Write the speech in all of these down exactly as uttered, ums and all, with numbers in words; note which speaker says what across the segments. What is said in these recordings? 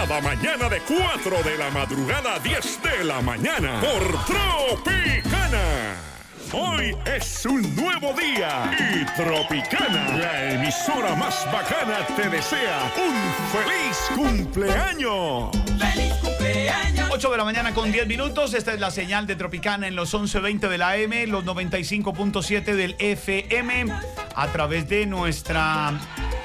Speaker 1: Cada mañana de cuatro de la madrugada a diez de la mañana por Tropicana. Hoy es un nuevo día y Tropicana, la emisora más bacana, te desea un feliz cumpleaños.
Speaker 2: ¡Feliz cumpleaños!
Speaker 3: ocho de la mañana con diez minutos. Esta es la señal de Tropicana en los once veinte de la A M, los noventa y cinco punto siete del F M, a través de nuestra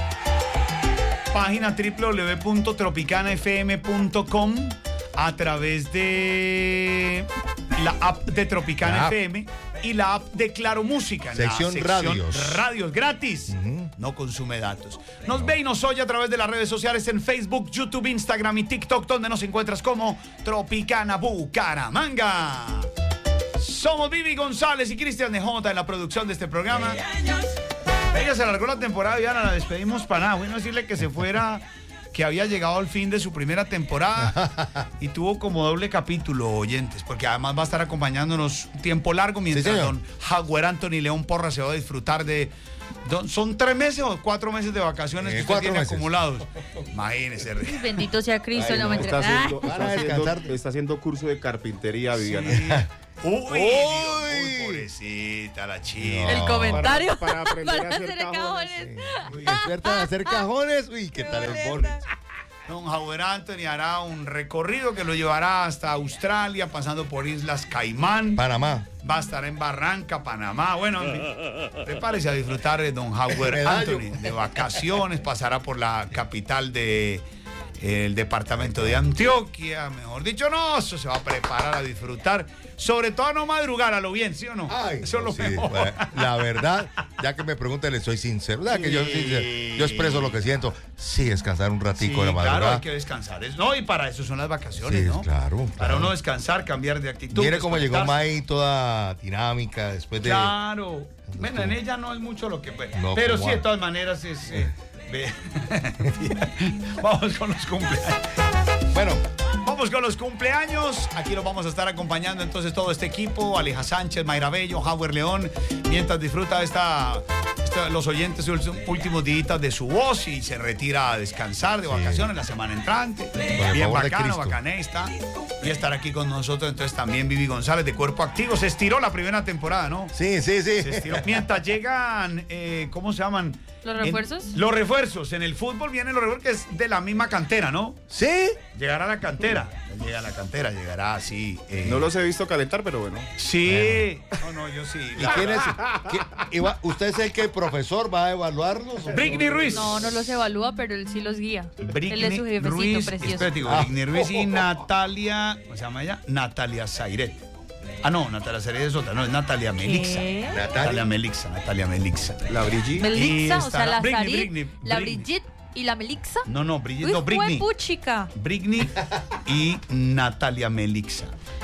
Speaker 3: página doble u doble u doble u punto tropicana f m punto com, a través de la app de Tropicana
Speaker 4: La
Speaker 3: F M y la app de Claro Música.
Speaker 4: Sección
Speaker 3: la
Speaker 4: radios.
Speaker 3: Radios gratis. Uh-huh. No consume datos. Nos no. ve y nos oye a través de las redes sociales en Facebook, YouTube, Instagram y TikTok, donde nos encuentras como Tropicana Bucaramanga. Somos Vivi González y Cristian de Jota en la producción de este programa. Ella se alargó la temporada y ahora la despedimos para nada. Bueno, decirle que se fuera, que había llegado al fin de su primera temporada y tuvo como doble capítulo, oyentes, porque además va a estar acompañándonos un tiempo largo mientras sí, don Jaguar Anthony León Porras se va a disfrutar de... Don, ¿son tres meses o cuatro meses de vacaciones eh, que usted tiene meses. acumulados? Imagínese.
Speaker 5: Bendito sea Cristo.
Speaker 6: Ay,
Speaker 5: no,
Speaker 6: no,
Speaker 5: me
Speaker 6: está, haciendo,
Speaker 5: ah.
Speaker 6: está, haciendo, está haciendo curso de carpintería, Viviana.
Speaker 3: Sí. Uy,
Speaker 4: Uy.
Speaker 3: Dios, pobrecita la chica.
Speaker 5: No. El comentario
Speaker 6: para, para aprender
Speaker 5: para
Speaker 6: a hacer,
Speaker 5: hacer cajones.
Speaker 6: cajones.
Speaker 4: Sí. Uy, experta en hacer cajones. Uy, qué tal el borde.
Speaker 3: Don Javier Anthony hará un recorrido que lo llevará hasta Australia, pasando por Islas Caimán.
Speaker 4: Panamá.
Speaker 3: Va a estar en Barranca, Panamá. Bueno, prepárese a disfrutar de don Javier Anthony de vacaciones. Pasará por la capital de el departamento de Antioquia, mejor dicho, no, eso se va a preparar a disfrutar, sobre todo a no madrugar, a lo bien, ¿sí o no?
Speaker 4: Ay,
Speaker 3: eso es lo
Speaker 4: sí,
Speaker 3: mejor.
Speaker 4: Bueno, la verdad, ya que me preguntan, le soy sincero, ¿verdad? Sí. Que yo, yo expreso lo que siento, sí, descansar un ratico
Speaker 3: sí,
Speaker 4: de la madrugada.
Speaker 3: Claro, hay que descansar, no, y para eso son las vacaciones,
Speaker 4: sí,
Speaker 3: ¿no?
Speaker 4: Claro, claro.
Speaker 3: Para uno descansar, cambiar de actitud.
Speaker 4: Mire cómo llegó May toda dinámica después de...
Speaker 3: Claro, bueno, en ella no es mucho lo que...
Speaker 4: No,
Speaker 3: pero sí, de todas maneras es... Eh, vamos con los cumpleaños.
Speaker 4: Bueno,
Speaker 3: vamos con los cumpleaños. Aquí los vamos a estar acompañando entonces todo este equipo: Aleja Sánchez, Mayra Bello, Javier León, mientras disfruta esta, esta los oyentes sus últimos días de su voz y se retira a descansar de vacaciones sí. la semana entrante. Bien bacano, bacané está. Y estar aquí con nosotros entonces también Vivi González de Cuerpo Activo. Se estiró la primera temporada, ¿no?
Speaker 4: Sí, sí, sí.
Speaker 3: Se estiró. Mientras llegan, eh, ¿cómo se llaman?
Speaker 5: ¿Los refuerzos?
Speaker 3: En, los refuerzos. En el fútbol vienen los refuerzos, que es de la misma cantera, ¿no?
Speaker 4: ¿Sí?
Speaker 3: Llegará a la cantera. Llega a la cantera, llegará así. Eh.
Speaker 6: No los he visto calentar, pero bueno.
Speaker 3: Sí. Bueno. No, no, yo sí.
Speaker 4: ¿Y quién es? ¿Qué, ¿Usted es el que el profesor va a evaluarlos?
Speaker 3: Britney Ruiz.
Speaker 5: No, no los evalúa, pero él sí los guía.
Speaker 3: Britney
Speaker 5: él es su jefecito
Speaker 3: Ruiz,
Speaker 5: precioso.
Speaker 3: Espérate, ah. Britney Ruiz y Natalia, ¿cómo se llama ella? Natalia Sairet. Ah, no, Natalia Sairet es otra, no, es Natalia Melixa.
Speaker 5: ¿Qué?
Speaker 3: Natalia Melixa, Natalia Melixa.
Speaker 6: La Brigitte.
Speaker 5: Melixa, o sea, la
Speaker 3: Britney,
Speaker 5: Sarit,
Speaker 3: Britney,
Speaker 5: la
Speaker 3: Britney.
Speaker 5: Brigitte y la Melixa.
Speaker 3: No, no, Brigitte,
Speaker 5: Uy,
Speaker 3: no, Britney.
Speaker 5: puchica.
Speaker 3: Britney y Natalia Melixa.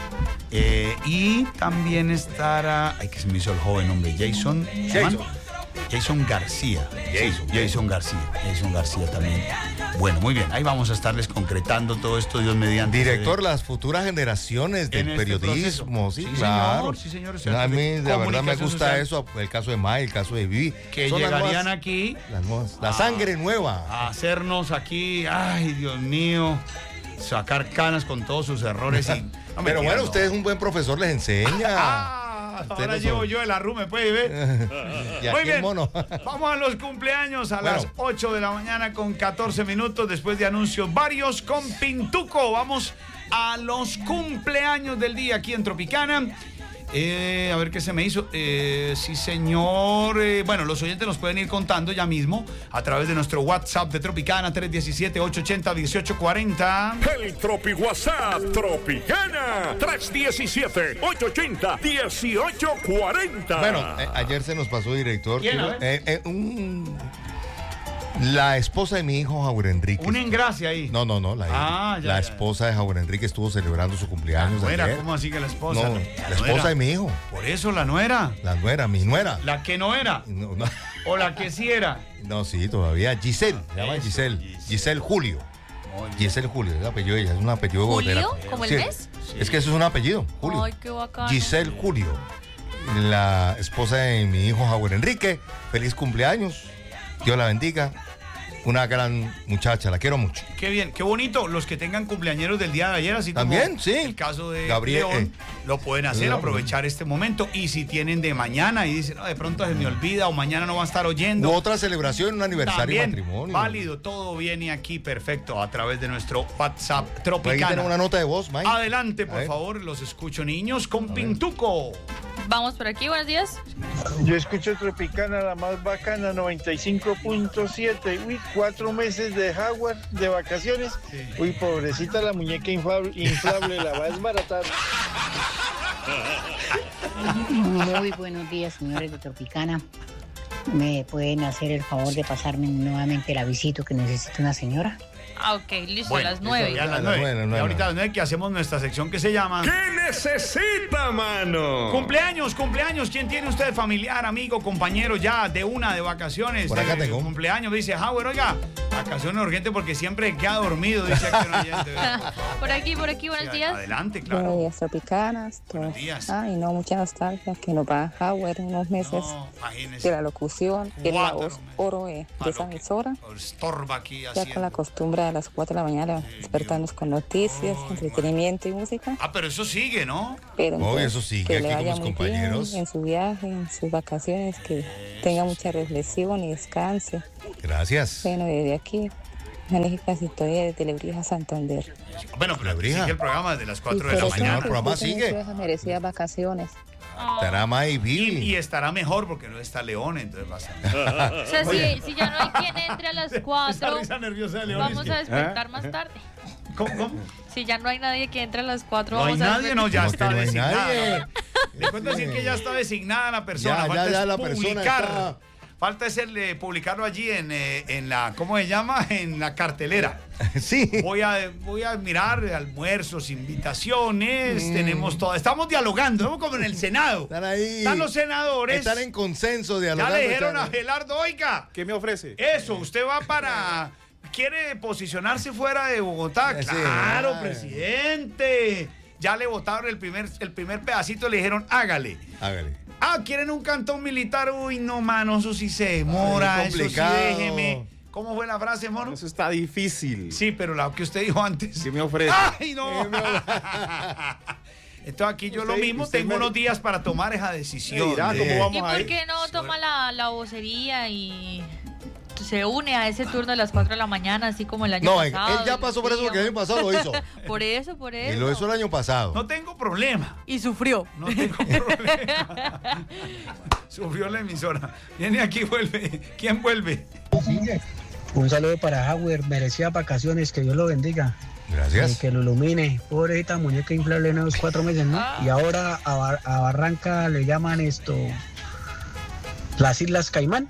Speaker 3: Eh, y también estará, ay, que se me hizo el joven hombre, Jason.
Speaker 4: Jason.
Speaker 3: Jason García.
Speaker 4: Jason.
Speaker 3: Jason García. Jason García también. Bueno, muy bien. Ahí vamos a estarles concretando todo esto, Dios mediante.
Speaker 4: Director, las futuras generaciones del
Speaker 3: este
Speaker 4: periodismo, sí,
Speaker 3: sí,
Speaker 4: claro.
Speaker 3: Señor, sí, señor.
Speaker 4: Sí, a mí, la verdad, me gusta
Speaker 3: social.
Speaker 4: eso, el caso de May, el caso de Vivi.
Speaker 3: Que
Speaker 4: Son
Speaker 3: llegarían
Speaker 4: las nuevas,
Speaker 3: aquí.
Speaker 4: Las nuevas, la
Speaker 3: a,
Speaker 4: sangre nueva.
Speaker 3: A hacernos aquí, ay, Dios mío, sacar canas con todos sus errores. Y, no
Speaker 4: Pero bueno,
Speaker 3: no.
Speaker 4: usted es un buen profesor, les enseña.
Speaker 3: Ah, ahora llevo son... yo el arrume, pues, ¿ve?
Speaker 4: Y
Speaker 3: muy
Speaker 4: aquí
Speaker 3: bien,
Speaker 4: mono.
Speaker 3: vamos a los cumpleaños a
Speaker 4: bueno.
Speaker 3: las ocho de la mañana con catorce minutos después de anuncios varios con Pintuco. Vamos a los cumpleaños del día aquí en Tropicana. Eh, a ver qué se me hizo. Eh, sí, señor. Eh, bueno, los oyentes nos pueden ir contando ya mismo a través de nuestro WhatsApp de Tropicana tres uno siete, ocho ocho cero, uno ocho cuatro cero.
Speaker 1: El Tropi WhatsApp Tropicana tres uno siete, ocho ocho cero, uno ocho cuatro cero.
Speaker 4: Bueno, eh, ayer se nos pasó, director.
Speaker 3: ¿Quién,
Speaker 4: Quiero, eh, eh, un... La esposa de mi hijo, Javier Enrique.
Speaker 3: Una engracia ahí.
Speaker 4: No, no, no. La,
Speaker 3: ah, ya,
Speaker 4: la
Speaker 3: ya.
Speaker 4: esposa de Javier Enrique estuvo celebrando su cumpleaños
Speaker 3: ¿La nuera?
Speaker 4: ayer.
Speaker 3: ¿Cómo así que la esposa?
Speaker 4: No,
Speaker 3: la,
Speaker 4: la,
Speaker 3: la
Speaker 4: esposa
Speaker 3: nuera.
Speaker 4: de mi hijo.
Speaker 3: Por eso la nuera.
Speaker 4: La nuera, mi nuera.
Speaker 3: La que no era.
Speaker 4: No, no.
Speaker 3: O la que sí era.
Speaker 4: No, sí, todavía. Giselle, se llama
Speaker 3: Eso,
Speaker 4: Giselle.
Speaker 3: Giselle.
Speaker 4: Giselle Julio.
Speaker 3: Oye.
Speaker 4: Giselle Julio, es el apellido de ella, es un apellido
Speaker 5: ¿Julio?
Speaker 4: botera.
Speaker 5: ¿Como el
Speaker 4: Sí,
Speaker 5: mes?
Speaker 3: Sí.
Speaker 4: Es que eso es un apellido, Julio.
Speaker 5: Ay, qué bacano.
Speaker 4: Giselle Julio, la esposa de mi hijo Javier Enrique. Feliz cumpleaños. Dios la bendiga. una gran muchacha, la quiero mucho.
Speaker 3: Qué bien, qué bonito. Los que tengan cumpleañeros del día de ayer, así
Speaker 4: También,
Speaker 3: como
Speaker 4: sí.
Speaker 3: el caso de
Speaker 4: Gabriel,
Speaker 3: León,
Speaker 4: eh,
Speaker 3: lo pueden hacer,
Speaker 4: León.
Speaker 3: aprovechar este momento. Y si tienen de mañana y dicen, no, de pronto se me olvida o mañana no va a estar
Speaker 4: U
Speaker 3: oyendo.
Speaker 4: otra celebración, un aniversario,
Speaker 3: También,
Speaker 4: matrimonio.
Speaker 3: válido, todo viene aquí perfecto a través de nuestro WhatsApp
Speaker 4: Por ahí
Speaker 3: Tropicana.
Speaker 4: tenemos una nota de voz, Mike.
Speaker 3: Adelante,
Speaker 4: A
Speaker 3: por
Speaker 4: ver.
Speaker 3: favor, los escucho, niños, con Pintuco.
Speaker 5: Vamos por aquí, buenos días.
Speaker 7: Yo escucho Tropicana, la más bacana, noventa y cinco punto siete. Uy, cuatro meses de Howard de vacaciones. Uy, pobrecita la muñeca inflable, inflable la va a desbaratar.
Speaker 8: Muy buenos días, señores de Tropicana. ¿Me pueden hacer el favor de pasarme nuevamente el avisito que necesita una señora?
Speaker 5: Ah, ok, listo,
Speaker 3: Bueno,
Speaker 5: a las nueve.
Speaker 3: Ya a las
Speaker 4: A las
Speaker 3: nueve.
Speaker 4: nueve,
Speaker 3: Y
Speaker 4: nueve,
Speaker 3: ahorita a las
Speaker 4: nueve.
Speaker 3: nueve que hacemos nuestra sección que se llama...
Speaker 1: ¿Qué necesita, mano?
Speaker 3: Cumpleaños, cumpleaños. ¿Quién tiene usted familiar, amigo, compañero ya de una de vacaciones?
Speaker 4: Por acá
Speaker 3: de
Speaker 4: tengo.
Speaker 3: Cumpleaños, dice Howard, oiga, vacaciones urgentes porque siempre queda dormido, dice aquí un oyente.
Speaker 5: Por aquí, por aquí, buenos
Speaker 3: Sí,
Speaker 5: días.
Speaker 3: Adelante,
Speaker 9: Buenos
Speaker 3: claro.
Speaker 9: días, Tropicanas.
Speaker 3: Buenos días.
Speaker 9: Ay, no, mucha nostalgia que nos va a Howard unos meses
Speaker 3: No,
Speaker 9: de
Speaker 3: imagínese.
Speaker 9: la locución, que es la
Speaker 3: Cuatro
Speaker 9: voz
Speaker 3: meses.
Speaker 9: oro eh,
Speaker 3: Ah,
Speaker 9: de esa
Speaker 3: lo que-
Speaker 9: emisora.
Speaker 3: Estorba aquí
Speaker 9: Ya con la
Speaker 3: haciendo.
Speaker 9: costumbre a las cuatro de la mañana despertarnos con noticias,
Speaker 3: Ay,
Speaker 9: entretenimiento y música.
Speaker 3: Ah, pero eso sigue, ¿no?
Speaker 9: Pero
Speaker 4: Obvio,
Speaker 9: entonces,
Speaker 4: eso sigue
Speaker 9: que
Speaker 4: aquí
Speaker 9: le
Speaker 4: con
Speaker 9: vaya
Speaker 4: los
Speaker 9: muy
Speaker 4: compañeros.
Speaker 9: bien en su viaje, en sus vacaciones, que tenga mucha reflexión y descanse.
Speaker 4: Gracias.
Speaker 9: Bueno, desde aquí, magnífica sintonía de Telebrija Santander.
Speaker 3: Bueno, pero aquí
Speaker 4: Brija.
Speaker 3: sigue el programa desde las cuatro de
Speaker 9: Y
Speaker 3: la
Speaker 9: por
Speaker 4: eso,
Speaker 3: mañana.
Speaker 4: el programa
Speaker 9: disfruten
Speaker 4: sigue.
Speaker 9: mucho esas merecidas vacaciones.
Speaker 4: Estará Mike
Speaker 3: Y,
Speaker 4: Vivi.
Speaker 3: y estará mejor porque no está León, entonces va a estar.
Speaker 5: O sea, si, si ya no hay quien entre a las
Speaker 3: Esta
Speaker 5: cuatro,
Speaker 3: risa nerviosa de León.
Speaker 5: vamos
Speaker 3: es
Speaker 5: a
Speaker 3: que-
Speaker 5: despertar más tarde.
Speaker 3: ¿Cómo, cómo?
Speaker 5: Si ya no hay nadie que entre a las cuatro,
Speaker 3: No hay
Speaker 5: vamos a
Speaker 3: nadie, no, ya
Speaker 4: ¿Cómo que
Speaker 3: está
Speaker 4: no hay
Speaker 3: designada.
Speaker 4: nadie?
Speaker 3: Le cuento decir que ya está designada la persona.
Speaker 4: Ya, ya,
Speaker 3: falta
Speaker 4: ya
Speaker 3: es
Speaker 4: la persona
Speaker 3: publicar.
Speaker 4: está-
Speaker 3: Falta es el, eh, publicarlo allí en, eh, en la, ¿cómo se llama? En la cartelera.
Speaker 4: Sí.
Speaker 3: Voy a, voy a mirar almuerzos, invitaciones, tenemos todo. Estamos dialogando, estamos como en el Senado.
Speaker 4: Están ahí.
Speaker 3: Están los senadores.
Speaker 4: Están en consenso
Speaker 3: Ya
Speaker 4: dialogando.
Speaker 3: le dijeron a
Speaker 4: Chávez.
Speaker 3: Gelardo, oiga,
Speaker 6: ¿Qué me ofrece?
Speaker 3: eso, usted va para... ¿Quiere posicionarse fuera de Bogotá?
Speaker 4: Sí,
Speaker 3: Claro,
Speaker 4: ah.
Speaker 3: presidente. Ya le votaron el primer, el primer pedacito, le dijeron, hágale.
Speaker 4: Hágale.
Speaker 3: Ah, ¿quieren un cantón militar? Uy, no, mano, eso sí se demora,
Speaker 4: Ay,
Speaker 3: eso sí
Speaker 4: complicado.
Speaker 3: déjeme. ¿Cómo fue la frase, mono?
Speaker 6: Eso está difícil.
Speaker 3: Sí, pero la que usted dijo antes.
Speaker 6: ¿Qué me ofrece?
Speaker 3: ¡Ay, no! Entonces aquí yo
Speaker 6: Usted-
Speaker 3: lo mismo,
Speaker 6: usted
Speaker 3: tengo
Speaker 6: me-
Speaker 3: unos días para tomar esa decisión.
Speaker 6: Me dirá
Speaker 3: de-
Speaker 6: cómo vamos
Speaker 5: ¿Y
Speaker 6: a
Speaker 5: por
Speaker 6: ir.
Speaker 5: qué no toma la, la vocería y se une a ese turno de las cuatro de la mañana, así como el año
Speaker 4: No, él,
Speaker 5: pasado?
Speaker 4: él ya pasó por eso porque el año pasado lo hizo.
Speaker 5: Por eso, por eso.
Speaker 4: Y lo hizo el año pasado.
Speaker 3: No tengo problema.
Speaker 5: Y sufrió.
Speaker 3: No tengo problema. Sufrió la emisora. Viene aquí, vuelve. ¿Quién vuelve?
Speaker 10: Un saludo para Howard, merecidas vacaciones, que Dios lo bendiga.
Speaker 4: Gracias.
Speaker 10: Que lo ilumine. Pobrecita muñeca inflable en unos cuatro meses, ¿no? Y ahora a, Bar- a Barranca le llaman esto las Islas Caimán.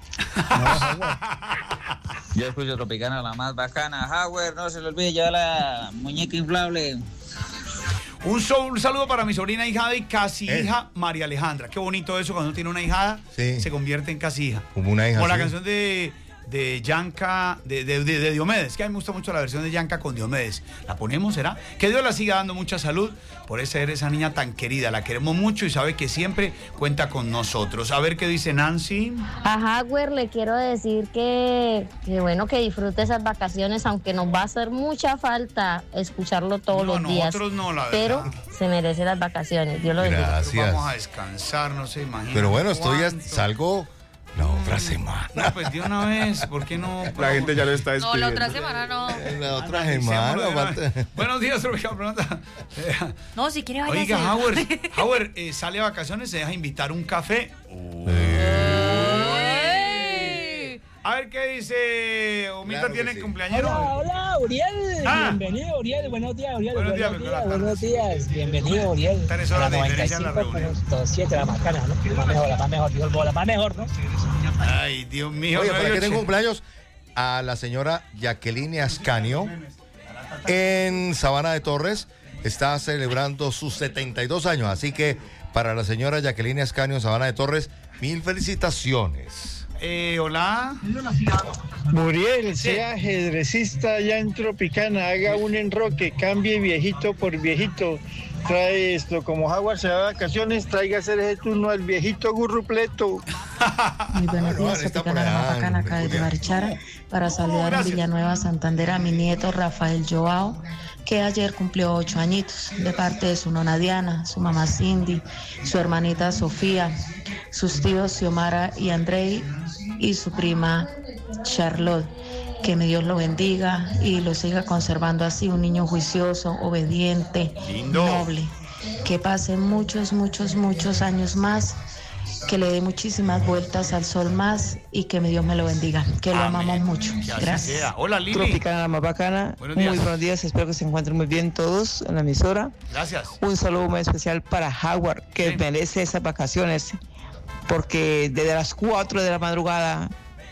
Speaker 11: Yo escucho Tropicana, la más bacana. Howard, no se le olvide ya la muñeca inflable.
Speaker 3: Un, so- un saludo para mi sobrina hijada y casi
Speaker 4: Eh.
Speaker 3: hija María Alejandra. Qué bonito eso cuando uno tiene una hijada,
Speaker 4: Sí.
Speaker 3: se convierte en casi hija.
Speaker 4: Como una hija.
Speaker 3: Como la
Speaker 4: sí.
Speaker 3: canción de, de Yanka, de, de, de- de Diomedes, que a mí me gusta mucho la versión de Yanka con Diomedes. ¿La ponemos, será? Que Dios la siga dando mucha salud por ser esa niña tan querida. La queremos mucho y sabe que siempre cuenta con nosotros. A ver qué dice Nancy.
Speaker 12: A Howard le quiero decir que, que bueno, que disfrute esas vacaciones, aunque nos va a hacer mucha falta escucharlo todos
Speaker 3: No,
Speaker 12: los días.
Speaker 3: nosotros no, la
Speaker 12: pero
Speaker 3: verdad.
Speaker 12: se merece las vacaciones. Dios lo bendiga.
Speaker 4: Gracias.
Speaker 3: Vamos a descansar, no se imagina.
Speaker 4: Pero bueno, estoy ya,
Speaker 3: cuánto.
Speaker 4: salgo la otra semana.
Speaker 3: No, pues de una vez, ¿por qué no?
Speaker 6: La gente ya lo está
Speaker 5: No,
Speaker 6: despidiendo.
Speaker 5: la otra semana no.
Speaker 4: La otra
Speaker 3: Analicémoslo de una
Speaker 4: semana.
Speaker 3: vez. Buenos días, Tropical Pregunta.
Speaker 5: No, si quiere vaya
Speaker 3: Oiga, Howard, Howard eh, sale a vacaciones, se deja invitar un café. A ver qué dice. Omita
Speaker 4: Claro que
Speaker 3: tiene
Speaker 4: sí.
Speaker 3: cumpleañero.
Speaker 10: hola, Uriel.
Speaker 3: Ah.
Speaker 10: Bienvenido, Uriel. Buenos días, Uriel.
Speaker 3: Buenos días, buenas tardes.
Speaker 10: buenos días. Bienvenido, Uriel.
Speaker 3: Tres horas de diferencia en la reunión.
Speaker 10: siete, la más cara, ¿no? La más mejor, la más mejor. Dios, la más mejor, ¿no?
Speaker 3: Ay, Dios mío.
Speaker 4: Oye,
Speaker 3: nueve
Speaker 4: ¿para qué tengo
Speaker 3: ocho.
Speaker 4: cumpleaños? A la señora Jacqueline Ascanio en Sabana de Torres. Está celebrando sus setenta y dos años. Así que para la señora Jacqueline Ascanio en Sabana de Torres, mil felicitaciones.
Speaker 3: Eh, hola.
Speaker 7: Muriel,
Speaker 3: Sí.
Speaker 7: sea ajedrecista ya en Tropicana, haga un enroque, cambie viejito por viejito. Trae esto, como Howard se va de vacaciones, traiga a hacer ese turno al viejito gurrupleto.
Speaker 13: Muy buenos días, Tropicana, la más bacana acá desde Barichara, para saludar en Villanueva, Santander, a mi nieto Rafael Joao, que ayer cumplió ocho añitos, de parte de su nona Diana, su mamá Cindy, su hermanita Sofía, sus tíos Xiomara y Andrei y su prima Charlotte. Que mi Dios lo bendiga y lo siga conservando así, un niño juicioso, obediente,
Speaker 3: Lindo.
Speaker 13: noble. Que pase muchos, muchos, muchos años más, que le dé muchísimas vueltas al sol más y que mi Dios me lo bendiga. Que lo
Speaker 3: Amén.
Speaker 13: amamos mucho.
Speaker 3: Que así
Speaker 13: Gracias.
Speaker 3: sea. Hola, Lili.
Speaker 14: Tropicana, la más bacana.
Speaker 3: Buenos
Speaker 14: Muy
Speaker 3: días.
Speaker 14: buenos días, espero que se encuentren muy bien todos en la emisora.
Speaker 3: Gracias.
Speaker 14: Un saludo muy especial para Howard, que
Speaker 3: Sí.
Speaker 14: merece esas vacaciones, porque desde las cuatro de la madrugada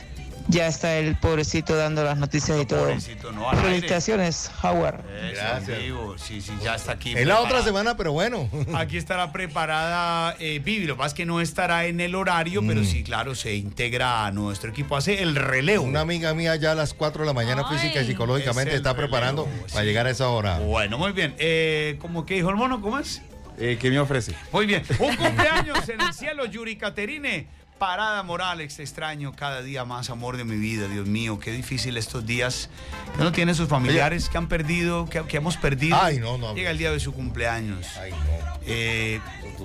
Speaker 14: ya está el pobrecito dando las noticias y todo.
Speaker 3: Pobrecito, no, al aire.
Speaker 14: Felicitaciones, Howard.
Speaker 3: Eso,
Speaker 4: Gracias.
Speaker 3: amigo. Sí, sí, ya está aquí.
Speaker 4: Es la otra
Speaker 3: preparada.
Speaker 4: semana, pero bueno.
Speaker 3: Aquí estará preparada eh, Vivi. Lo que pasa es que no estará en el horario,
Speaker 4: Mm.
Speaker 3: pero sí, claro, se integra a nuestro equipo. Hace el relevo.
Speaker 4: Una amiga mía ya a las cuatro de la mañana
Speaker 5: Ay.
Speaker 4: física y psicológicamente
Speaker 3: Es el
Speaker 4: está
Speaker 3: relevo,
Speaker 4: preparando
Speaker 3: sí.
Speaker 4: para llegar a esa hora.
Speaker 3: Bueno, muy bien. Eh, ¿Cómo que dijo el mono? ¿Cómo es?
Speaker 6: Eh, ¿Qué me ofrece?
Speaker 3: Muy bien. Un cumpleaños en el cielo, Yuri Caterine. Parada Morales, te extraño cada día más, amor de mi vida, Dios mío, qué difícil estos días. Que no tiene sus familiares que han perdido, que, que hemos perdido.
Speaker 4: Ay, no, no.
Speaker 3: Llega el día de su cumpleaños.
Speaker 4: Ay, no.
Speaker 3: Eh,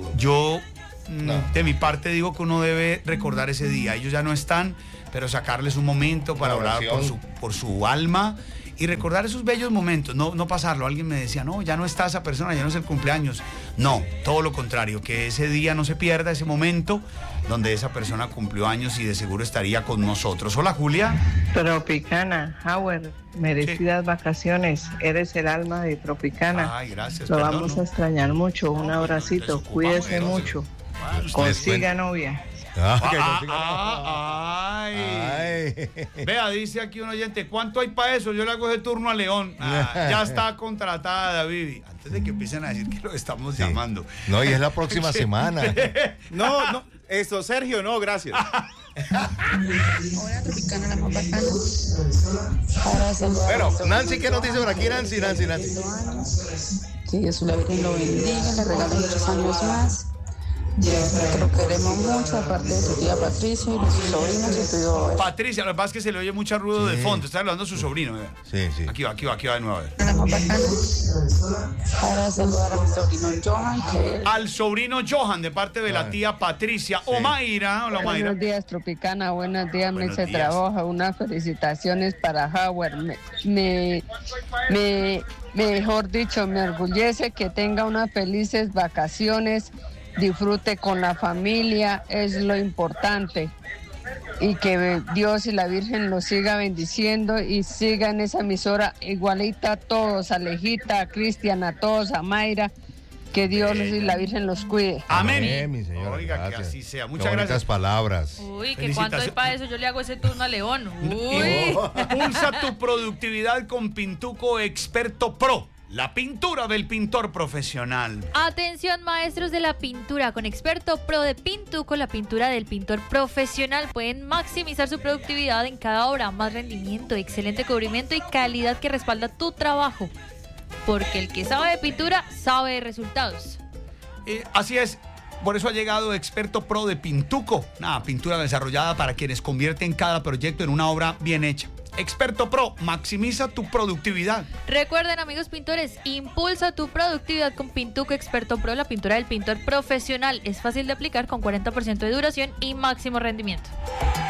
Speaker 3: yo, mm,
Speaker 4: No.
Speaker 3: de mi parte, digo que uno debe recordar ese día. Ellos ya no están, pero sacarles un momento para
Speaker 4: Una
Speaker 3: orar por su,
Speaker 4: oración.
Speaker 3: por su alma y recordar esos bellos momentos, no, no pasarlo. Alguien me decía, no, ya no está esa persona, ya no es el cumpleaños. No, todo lo contrario, que ese día no se pierda, ese momento donde esa persona cumplió años y de seguro estaría con nosotros. Hola, Julia.
Speaker 14: Tropicana, Howard, merecidas vacaciones. Eres el alma de Tropicana.
Speaker 3: Ay, gracias.
Speaker 14: Lo
Speaker 3: perdón,
Speaker 14: vamos
Speaker 3: no.
Speaker 14: a extrañar mucho. Un
Speaker 3: No,
Speaker 14: abracito.
Speaker 3: desocupamos,
Speaker 14: Cuídese
Speaker 3: no,
Speaker 14: mucho.
Speaker 3: Bueno,
Speaker 14: Consiga novia.
Speaker 4: Ah,
Speaker 3: Ah,
Speaker 4: que
Speaker 3: ah,
Speaker 4: consiga-
Speaker 3: ah, ay.
Speaker 4: Ay.
Speaker 3: Vea, dice aquí un oyente, ¿cuánto hay para eso? Yo le hago ese turno a León. Ah, ya está contratada, Vivi. Antes de que empiecen a decir que lo estamos
Speaker 4: Sí.
Speaker 3: llamando.
Speaker 4: No, y es la próxima semana.
Speaker 6: No, no. Eso, Sergio, no, gracias.
Speaker 13: Hola, Tropicana, la más bacana. Para saludar
Speaker 4: Bueno,
Speaker 13: a nuestro
Speaker 4: Nancy, ¿qué nos dice por aquí, Nancy? Nancy, Nancy.
Speaker 13: Que Dios la Virgen lo bendiga, le regale muchos años más. Que lo queremos mucho, aparte de su tía Patricia y de sus sobrinos y todo eso.
Speaker 3: Patricia, lo que pasa es que se le oye mucho ruido de fondo. Está hablando a su sobrino. vea.
Speaker 4: Sí, sí.
Speaker 3: Aquí va, aquí va, aquí va de nuevo. a ver.
Speaker 13: La más bacana. Para saludar a mi sobrino Johan, que
Speaker 3: Al sobrino Johan, de parte de la
Speaker 4: Johan.
Speaker 3: tía Patricia. Omaira, hola Omaira.
Speaker 15: Buenos días, Tropicana. Buenos días,
Speaker 3: Buenos
Speaker 15: Meche
Speaker 3: días.
Speaker 15: Trabaja. Unas felicitaciones para Howard. Me, me, me- mejor dicho, me orgullece que tenga unas felices vacaciones, disfrute con la familia, es lo importante. Y que Dios y la Virgen lo siga bendiciendo y siga en esa emisora igualita a todos, a Alejita, a Cristian, a todos, a Mayra. Que Dios y la Virgen los cuide.
Speaker 3: Amén.
Speaker 4: Amén, mi señora,
Speaker 3: Oiga, que
Speaker 4: gracias.
Speaker 3: así sea.
Speaker 4: Qué
Speaker 3: Muchas
Speaker 4: bonitas
Speaker 3: gracias.
Speaker 4: palabras.
Speaker 5: Uy, que cuánto hay para eso, yo le hago ese turno a León. Uy.
Speaker 3: Impulsa tu productividad con Pintuco Experto Pro. La pintura del pintor profesional.
Speaker 5: Atención, maestros de la pintura. Con Experto Pro de Pintuco, la pintura del pintor profesional, pueden maximizar su productividad en cada obra. Más rendimiento, excelente cubrimiento y calidad que respalda tu trabajo. Porque el que sabe de pintura, sabe de resultados.
Speaker 3: Eh, así es. Por eso ha llegado Experto Pro de Pintuco. Una pintura desarrollada para quienes convierten cada proyecto en una obra bien hecha. Experto Pro, maximiza tu productividad.
Speaker 5: Recuerden, amigos pintores, impulsa tu productividad con Pintuco Experto Pro, la pintura del pintor profesional. Es fácil de aplicar con cuarenta por ciento de duración y máximo rendimiento.